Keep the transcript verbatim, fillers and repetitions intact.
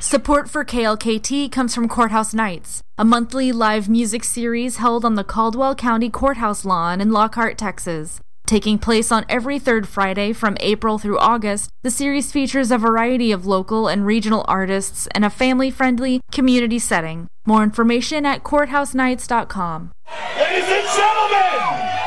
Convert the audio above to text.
Support for K L K T comes from Courthouse Nights, a monthly live music series held on the Caldwell County Courthouse lawn in Lockhart, Texas. Taking place on every third Friday from April through August, the series features a variety of local and regional artists in a family-friendly community setting. More information at courthouse nights dot com. Ladies and gentlemen!